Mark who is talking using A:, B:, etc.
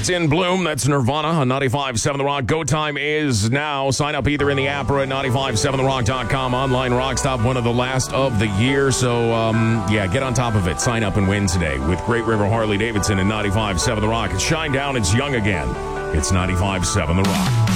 A: It's in bloom. That's Nirvana on 95.7 The Rock. Go time is now. Sign up either in the app or at 957therock.com. Online Rock Stop, one of the last of the year. So, get on top of it. Sign up and win today with Great River Harley Davidson and 95.7 The Rock. It's Shine Down. It's young again. It's 95.7 The Rock.